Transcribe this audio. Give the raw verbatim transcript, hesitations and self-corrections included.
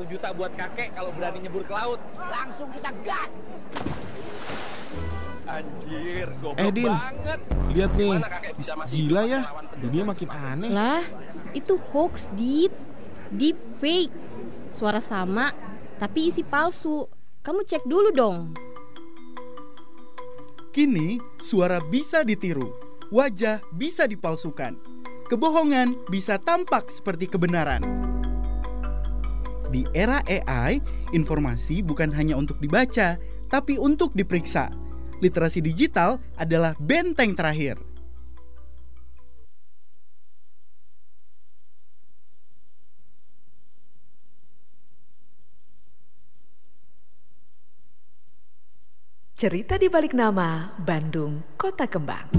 Satu juta buat kakek kalau berani nyebur ke laut. Langsung kita gas. Anjir, goblok Eh, Din. banget. Lihat nih, Mana kakek bisa masih gila ya, melawan penjajah dunia makin Jepang? aneh. Lah, itu hoax, Dit. Deep fake. Suara sama, tapi isi palsu. Kamu cek dulu dong. Kini, suara bisa ditiru, wajah bisa dipalsukan, kebohongan bisa tampak seperti kebenaran. Di era A I, informasi bukan hanya untuk dibaca, tapi untuk diperiksa. Literasi digital adalah benteng terakhir. Cerita di balik nama Bandung Kota Kembang.